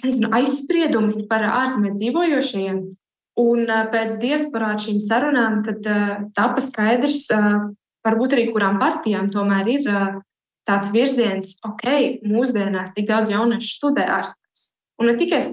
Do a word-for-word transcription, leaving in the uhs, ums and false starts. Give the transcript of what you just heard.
nezinu, aizspriedumi par ārzemēs dzīvojošajiem. Un pēc diasporā šīm sarunām tad tapa skaidrs, varbūt arī kurām partijām tomēr ir tāds virziens, ok, mūsdienās tik daudz jauniešu studē ārzemēs. Un ne tikai